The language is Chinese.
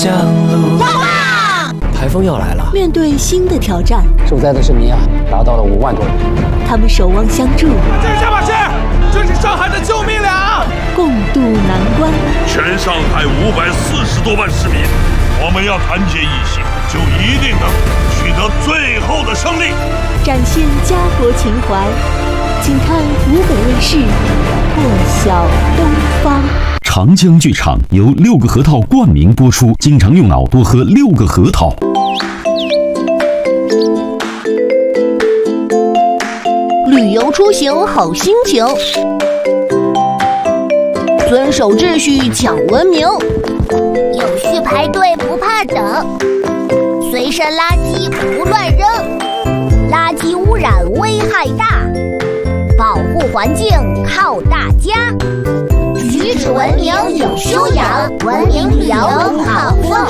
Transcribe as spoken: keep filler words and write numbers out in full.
台风要来了， 面对新的挑战， 受灾的市民啊，达到了五万多人。 他们守望相助， 这是下马士，这是上海的救命粮， 共度难关。 全上海五百四十多万市民，我们要团结一心，就一定能取得最后的胜利。 展现家国情怀，请看湖北卫视《破晓东方》。 长江剧场由六个核桃冠名播出，经常用脑多喝六个核桃。 旅游出行好心情，遵守秩序讲文明， 有序排队不怕等，随身垃圾不乱扔，垃圾污染危害大，保护环境靠大家。举止文明有修养，文明旅游好风